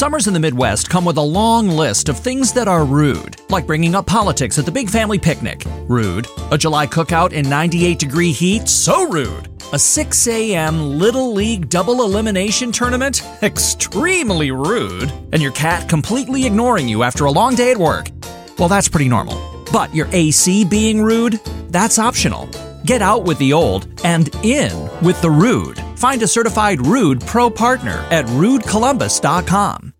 Summers in the Midwest come with a long list of things that are rude, like bringing up politics at the big family picnic. Rude. A July cookout in 98-degree heat? So rude. A 6 a.m. Little League double elimination tournament? Extremely rude. And your cat completely ignoring you after a long day at work? Well, that's pretty normal. But your AC being rude? That's optional. Get out with the old and in with the rude. Find a certified Rude Pro partner at rudecolumbus.com.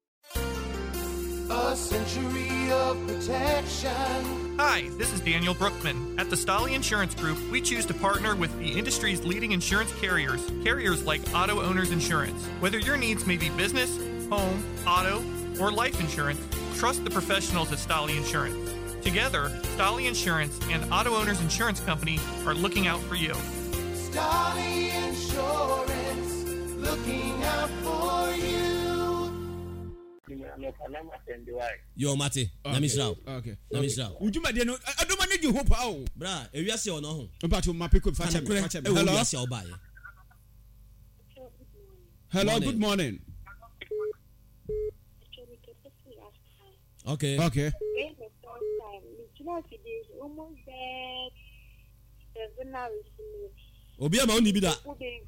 A century of protection. Hi, this is Daniel Brookman. At the Stolly Insurance Group, we choose to partner with the industry's leading insurance carriers like Auto Owners Insurance. Whether your needs may be business, home, auto, or life insurance, trust the professionals at Stolly Insurance. Together, Stolly Insurance and Auto Owners Insurance Company are looking out for you. Stolly Insurance, looking out for you. Yo, Mate. Let me shout. Okay. Let me shout. Would you mind? I don't manage you hope how. Bra, if you see or no. About my pick up. Hello, good morning. Okay. Obi ama oni bi da.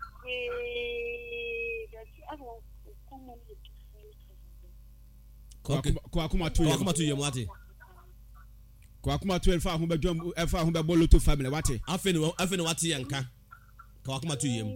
Kwa akuma tu ye Mate. Kwa akuma tu elfa ho bedwam elfa ho bebo loto family wate. Afi ne wate yanka. Kwa akuma tu ye mu.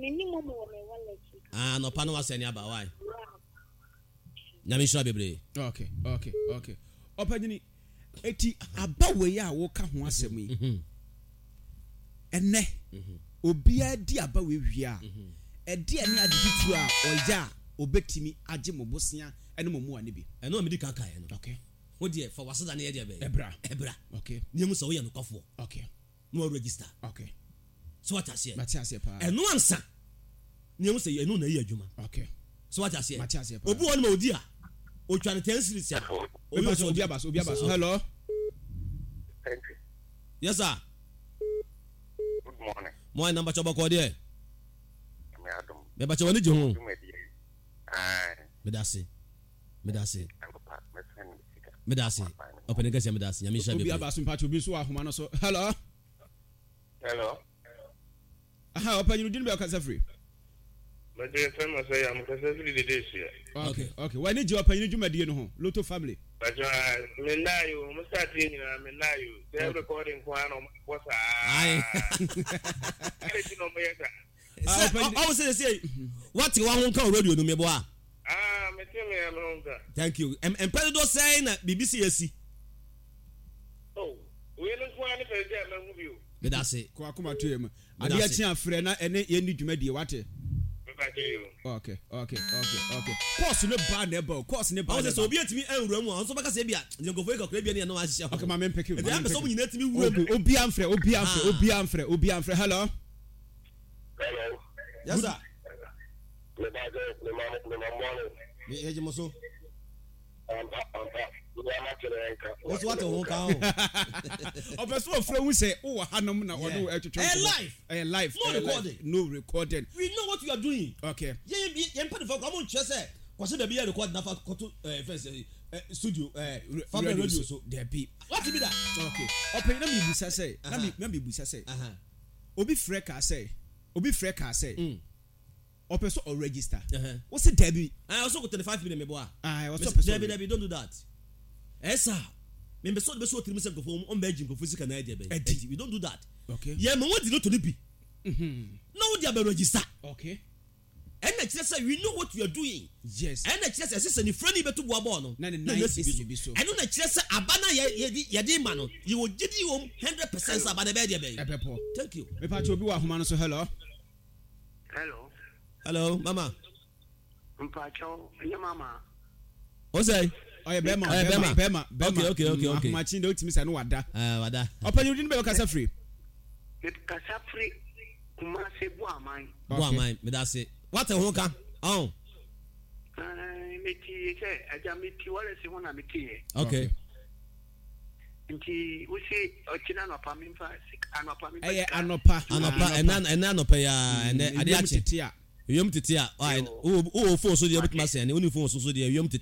No pa no wase ni aba why. Nyame shira bebre. Okay. Opanyini eti abawe ya wo ka ho asem yi. Enne obi adi abawe wia. Edi ani adiditu a oya obetimi age mobosia ene momu ane bi. Eno amedi kaka ye no. Okay. Wo de for wasada na ye de be. Ebra. Okay. Niemu so wo ye no kofo. Okay. No register. Okay. So what ase? Matiase pa. Eno ansa. Niemu so ye no na ye adwuma. Okay. So what ase? Matiase pa. Obi won ma odi a. O twa ne 10 series ya. Obi abaso. Hello. Thank you. Yes sir. Good morning. Mo number chobo ko de. Me ba chobo ni je ho. Medase. Open the gas medase. Nyame sha be. Obi abaso mpacho bi so ahoma no so. Hello. Aha, open you didn't be okasa free. But the famous say I'm okasa free the days here. Okay. When did you open you jumadi no ho? Lotto family. But me na you, mo start in me na you. They recording kwa no boss Aye. I no me yeta. I was say what you want on radio no me bo a. Me tell me am wrong. Thank you. And President saying that BBC AC. Oh, we no kwa ni fe dey am hu bi o. Me da say. Kwa akoma to yem. Ade a tia frɛ na ene ye ni dwumadi wate. Okay. Course no ba na eba. Course ne ba. I was so obi atimi enwura mu. Onso baka say bia. Njenkofo ekakra bia ne na wa hihye ho. Okay, ma men peke. Dey am so nyina atimi wura mu. Obi amfrɛ. Hello. Yes sir. Me mama. Me ejimo so. What's what won ka ho? Obeso ofrɛ hu sɛ wo hanom na ɔno atwetwe. Live. No recording. We know what you are doing. Okay. Ye mpade for come on chese say kwase da bia record na fa koto first studio family radio so there be. What be that? Okay. Open na me busa say. Na me busa say. Obi frɛ ka say. Opeso or register. What's it Debbie? I also got 25 minutes me boy. Debbie don't do that. Esa. Me be so 3 months go for on Belgium go physical na idea be. We don't do that. Okay. Yeah, me want to be. No they be register. Okay. And next say we know what you are doing. Yes. And next say say ni friend be to boa no. Na be so. And no next say abana ye dey man no. You will give you 100% abana be dey. Thank you. Me pa obi wa homa no so hello. Hello, mama. Mpacho, your mama. What's that? Oh, yeah, Bema. Okay. Machine don't miss no wada. Wada. Open you didn't be kasa free. It kasa free. Kuma se boa mai. Me da se. What a honka? Oh. Meti say aja meti wale se wona meti. Okay. Nti usi ochina no pa mimfa sik anopa mimfa. Anopa anopa ya ade achi. Yom titia. Oh, phone so dey bit ma say, any phone so dey yom